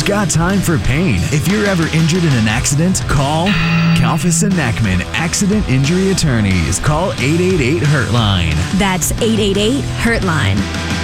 got time for pain. If you're ever injured in an accident, call Kalfas and Neckman Accident Injury Attorneys. Call 888-HURT-LINE. That's 888-HURT-LINE.